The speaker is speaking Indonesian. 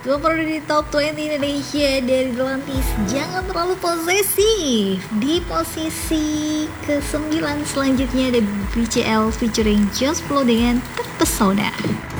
Super di Top 20 Indonesia dari Atlantis. Jangan terlalu posesif. Di posisi ke-9 selanjutnya ada BCL featuring Josh Flow dengan Terpesona.